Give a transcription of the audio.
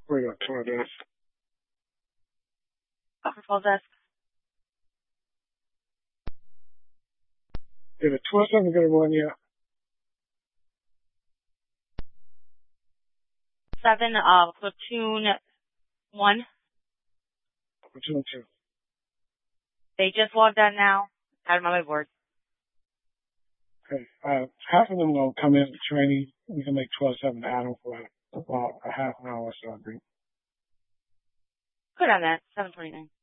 Where you at? 12 desk. Upper 12 desk. Did a 12-7 get a run yet? 7, platoon 1. Platoon 2. They just logged on now. Got them on my board. Okay. Half of them will come in for training. We can make 12-7 add them for about a half an hour or so, I think. Good on that. 7:29.